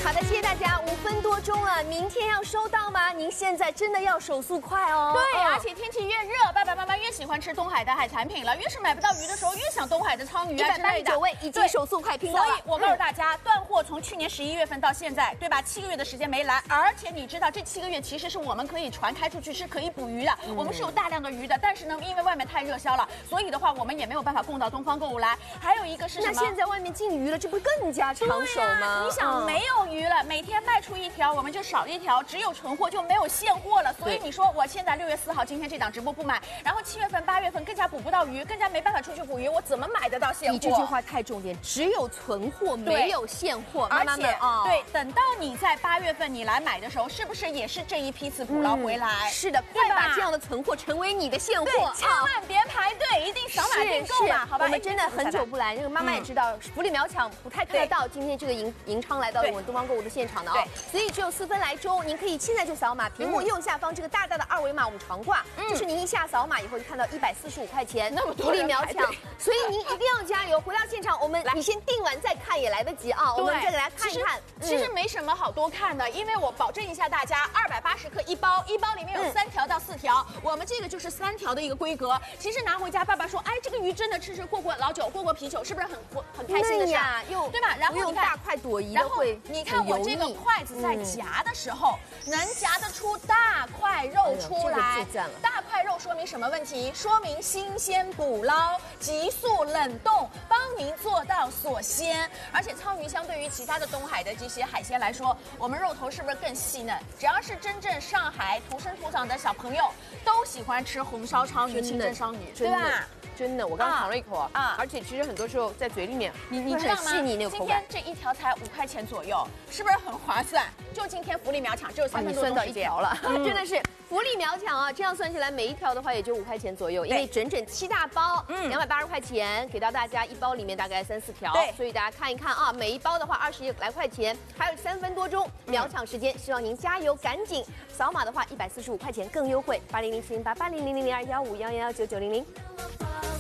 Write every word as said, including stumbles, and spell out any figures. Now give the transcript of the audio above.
好的，谢谢大家。五分多钟了，明天要收到吗？您现在真的要手速快哦。 对，而且天气越热，爸爸妈妈越喜欢吃东海的海产品了，越是买不到鱼的时候，越想东海的鲳鱼啊之类的。一百八十九位已经手速快拼到了。 所以我告诉大家，断货从去年十一月份到现在，对吧？七个月的时间没来，而且你知道这七个月其实是我们可以船开出去是可以捕鱼的，嗯、我们是有大量的鱼的，但是呢，因为外面太热销了，所以的话我们也没有办法供到东方购物来。还有一个是什么？ 那现在外面禁渔了，这不更加抢手吗？ 啊、你想、嗯、没有鱼了，每天卖出一条，我们就少一条，只有存货就没有现货了。所以你说我现在六月四号今天这档直播不买，然后七月份、八月份更加捕不到鱼，更加没办法出去捕鱼，我怎么买得到现货？ 你这句话太重点，只有存货没有现货， 而且、 哦、 对，等到你在八月份你来买的时候，是不是也是这一批次捕捞回来？ 嗯、是的，快把这样的存货成为你的现货， 千万别排队，一定扫码订购吧，好吧？ 我们真的很久不来，这个妈妈也知道，福利秒抢不太看得到。今天这个银银昌来到我们东方购物的现场的啊、哦，所以只有四分来钟，您可以现在就扫码，屏幕右下方这个大大的二维码我们常挂，嗯、就是您一下扫码以后就看到一百四十五块钱， 那么多福利秒抢，所以您一定要加油。回到现场，我们你先订完再看也来得及啊，我们再给大家看一看。 其实,、嗯、其实没什么好多看的，因为我保证一下大家，二百八十克一包，一包里面有三条到四条，嗯、我们这个就是三条的一个规格。其实拿回家，爸爸说，哎，这个鱼真的吃吃过过老酒，过过啤酒，是不是很很开心的事呀？又对吧？然后用大块朵颐的会， 你看我这个筷子在夹的时候，嗯、能夹得出大块肉出来。 哎这个、 大块肉说明什么问题？说明新鲜捕捞、急速冷冻，帮您做到锁鲜。而且鲳鱼相对于其他的东海的这些海鲜来说，我们肉头是不是更细嫩？只要是真正上海土生土长的小朋友，都喜欢吃红烧鲳鱼、清蒸鲳鱼，对吧？ 真的，我刚刚尝了一口啊，啊而且其实很多时候在嘴里面，你你很细腻那个口感。 今天这一条才五块钱左右，是不是很划算？就今天福利秒抢，只有三分多钟时间， 你算到一条了，嗯、真的是福利秒抢啊！这样算起来，每一条的话也就五块钱左右，因为整整七大包，嗯，两百八十块钱给到大家，一包里面大概三四条，对，所以大家看一看啊，每一包的话二十来块钱，还有三分多钟秒抢时间，希望您加油，赶紧扫码的话一百四十五块钱更优惠，八零零七零八八零零零零二幺五幺幺九九零零。